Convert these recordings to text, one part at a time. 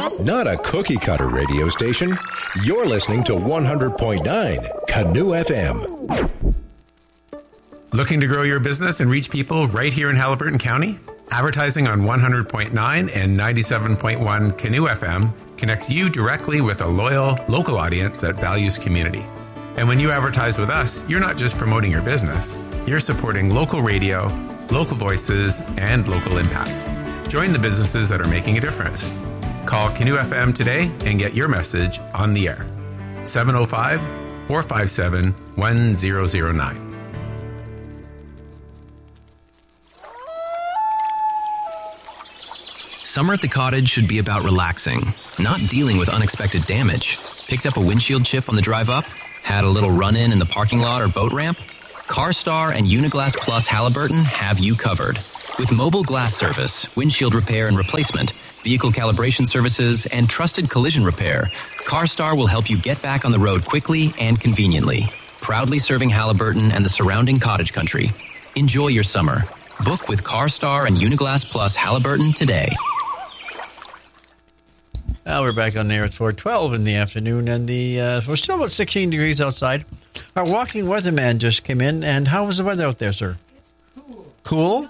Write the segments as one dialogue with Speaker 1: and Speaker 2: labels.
Speaker 1: Not a cookie-cutter radio station. You're listening to 100.9 Canoe FM.
Speaker 2: Looking to grow your business and reach people right here in Haliburton County? Advertising on 100.9 and 97.1 Canoe FM connects you directly with a loyal, local audience that values community. And when you advertise with us, you're not just promoting your business, you're supporting local radio, local voices, and local impact. Join the businesses that are making a difference. Call Canoe FM today and get your message on the air. 705-457-1009.
Speaker 3: Summer at the cottage should be about relaxing, not dealing with unexpected damage. Picked up a windshield chip on the drive up? Had a little run-in in the parking lot or boat ramp? CarStar and Uniglass Plus Haliburton have you covered. With mobile glass service, windshield repair and replacement, vehicle calibration services, and trusted collision repair, CarStar will help you get back on the road quickly and conveniently. Proudly serving Haliburton and the surrounding cottage country. Enjoy your summer. Book with CarStar and Uniglass Plus Haliburton today.
Speaker 4: Well, we're back on there. It's 4:12 in the afternoon, and we're still about 16 degrees outside. Our walking weatherman just came in, and how was the weather out there, sir?
Speaker 5: Cool.
Speaker 4: Cool?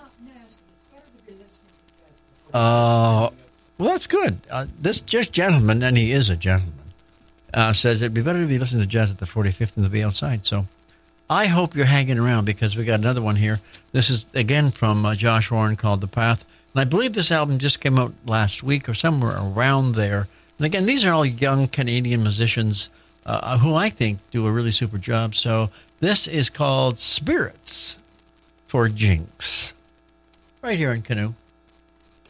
Speaker 4: Well, that's good. This just gentleman, and he is a gentleman, says it'd be better to be listening to jazz at the 45th than to be outside. So I hope you're hanging around because we got another one here. This is, again, from Josh Warren called The Path. And I believe this album just came out last week or somewhere around there. And again, these are all young Canadian musicians who I think do a really super job. So this is called Spirits for Jinx. Right here in Canoe.